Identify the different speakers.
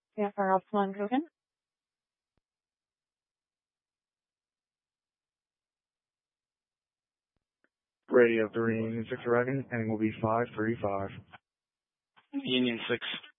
Speaker 1: Yeah, for Upland Hogan.
Speaker 2: Radio 3, Union 6 arriving, and will be 535.
Speaker 3: Union 6.